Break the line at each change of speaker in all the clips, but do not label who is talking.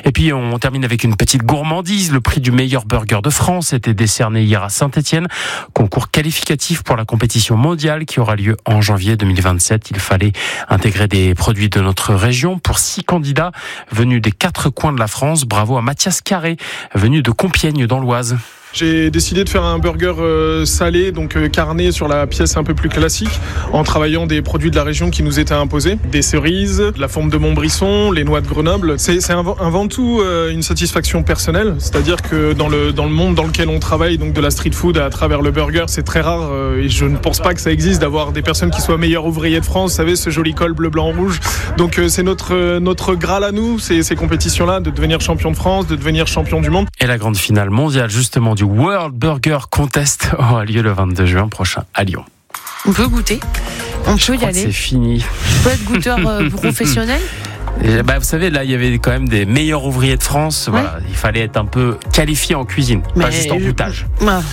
Et puis on termine avec une petite gourmandise. Le prix du meilleur burger de France était décerné hier à Saint-Étienne. Concours qualificatif pour la compétition mondiale qui aura lieu en janvier 2027. Il fallait intégrer des produits de notre région pour 6 candidats venus des 4 coins de la France. Bravo à Mathias Carré, venu de Compiègne dans l'Oise.
J'ai décidé de faire un burger salé, donc carné sur la pièce un peu plus classique, en travaillant des produits de la région qui nous étaient imposés. Des cerises, de la forme de Montbrisson, les noix de Grenoble. C'est avant tout une satisfaction personnelle, c'est-à-dire que dans le monde dans lequel on travaille, donc de la street food à travers le burger, c'est très rare et je ne pense pas que ça existe d'avoir des personnes qui soient meilleurs ouvriers de France, vous savez, ce joli col bleu, blanc, rouge. Donc c'est notre graal à nous, ces compétitions-là, de devenir champion de France, de devenir champion du monde.
Et la grande finale mondiale justement du World Burger Contest aura lieu le 22 juin prochain à Lyon.
On peut goûter, on peut y aller.
C'est fini.
Je peux être goûteur professionnel.
Et vous savez, là, il y avait quand même des meilleurs ouvriers de France. Ouais. Voilà, il fallait être un peu qualifié en cuisine, pas juste en goûtage.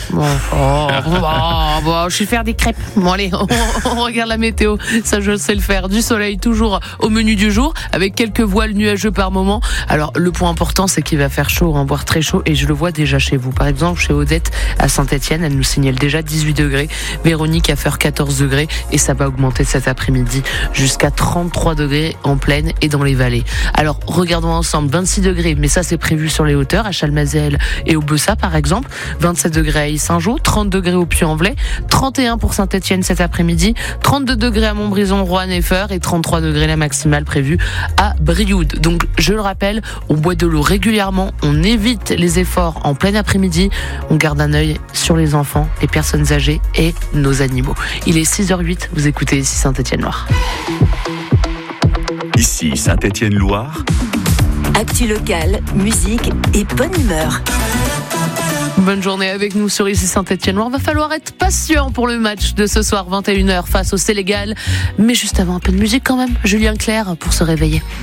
Je vais faire des crêpes. Bon, allez, on regarde la météo. Ça, je sais le faire. Du soleil toujours au menu du jour, avec quelques voiles nuageux par moment. Alors, le point important, c'est qu'il va faire chaud, voire très chaud. Et je le vois déjà chez vous. Par exemple, chez Odette à Saint-Étienne, elle nous signale déjà 18 degrés. Véronique à faire 14 degrés. Et ça va augmenter cet après-midi jusqu'à 33 degrés en plaine et dans les vallées. Alors, regardons ensemble 26 degrés, mais ça c'est prévu sur les hauteurs, à Chalmazel et au Bessa par exemple, 27 degrés à Yssingeau, 30 degrés au Puy-en-Velay, 31 pour Saint-Étienne cet après-midi, 32 degrés à Montbrison, Roanne et Feur et 33 degrés la maximale prévue à Brioude. Donc, je le rappelle, on boit de l'eau régulièrement, on évite les efforts en plein après-midi, on garde un œil sur les enfants, les personnes âgées et nos animaux. Il est 6h08, vous écoutez ici Saint-Étienne-Loire.
Ici Saint-Étienne-Loire.
Actu locale, musique et bonne humeur.
Bonne journée avec nous sur ici Saint-Étienne-Loire. Va falloir être patient pour le match de ce soir 21h face au Sénégal. Mais juste avant un peu de musique quand même. Julien Clerc pour se réveiller.